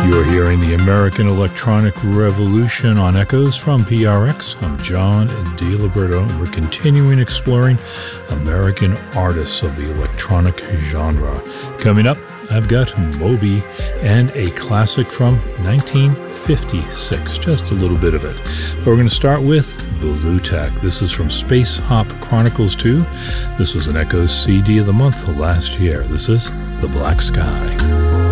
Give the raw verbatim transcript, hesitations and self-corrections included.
You're hearing the American Electronic Revolution on Echoes from P R X. I'm John DiLiberto, and we're continuing exploring American artists of the electronic genre. Coming up, I've got Moby and a classic from nineteen fifty-six, just a little bit of it. But we're going to start with Bluetech. This is from Space Hop Chronicles two. This was an Echoes C D of the month last year. This is The Black Sky.